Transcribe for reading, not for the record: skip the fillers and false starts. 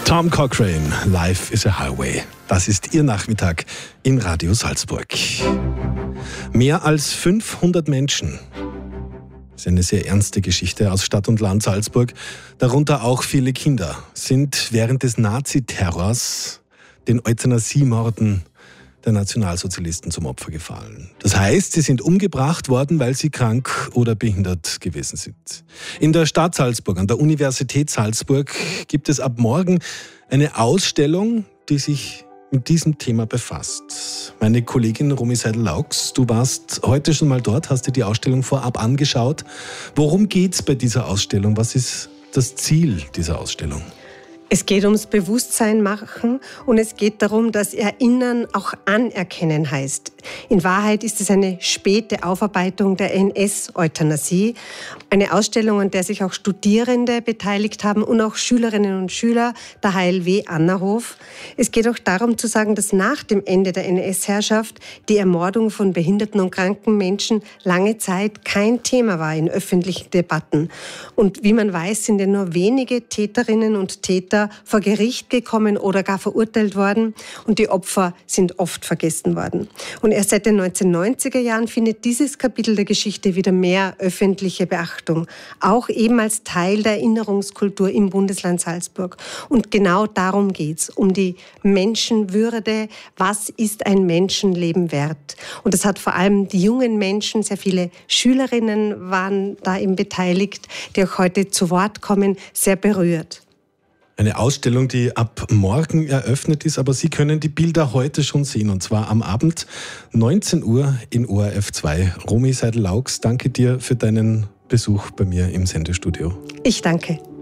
Tom Cochrane, Life is a Highway. Das ist Ihr Nachmittag in Radio Salzburg. Mehr als 500 Menschen. Das ist eine sehr ernste Geschichte aus Stadt und Land Salzburg. Darunter auch viele Kinder sind während des Naziterrors den Euthanasiemorden der Nationalsozialisten zum Opfer gefallen. Das heißt, sie sind umgebracht worden, weil sie krank oder behindert gewesen sind. In der Stadt Salzburg, an der Universität Salzburg, gibt es ab morgen eine Ausstellung, die sich mit diesem Thema befasst. Meine Kollegin Romy Seidel-Laux, du warst heute schon mal dort, hast dir die Ausstellung vorab angeschaut. Worum geht's bei dieser Ausstellung? Was ist das Ziel dieser Ausstellung? Es geht ums Bewusstsein machen und es geht darum, dass Erinnern auch anerkennen heißt. In Wahrheit ist es eine späte Aufarbeitung der NS-Euthanasie. Eine Ausstellung, an der sich auch Studierende beteiligt haben und auch Schülerinnen und Schüler der HLW Annahof. Es geht auch darum zu sagen, dass nach dem Ende der NS-Herrschaft die Ermordung von behinderten und kranken Menschen lange Zeit kein Thema war in öffentlichen Debatten. Und wie man weiß, sind ja nur wenige Täterinnen und Täter vor Gericht gekommen oder gar verurteilt worden und die Opfer sind oft vergessen worden. Und erst seit den 1990er Jahren findet dieses Kapitel der Geschichte wieder mehr öffentliche Beachtung, auch eben als Teil der Erinnerungskultur im Bundesland Salzburg. Und genau darum geht's, um die Menschenwürde. Was ist ein Menschenleben wert? Und das hat vor allem die jungen Menschen, sehr viele Schülerinnen waren da eben beteiligt, die auch heute zu Wort kommen, sehr berührt. Eine Ausstellung, die ab morgen eröffnet ist, aber Sie können die Bilder heute schon sehen, und zwar am Abend 19 Uhr in ORF 2. Romy Seidel-Laux, danke dir für deinen Besuch bei mir im Sendestudio. Ich danke.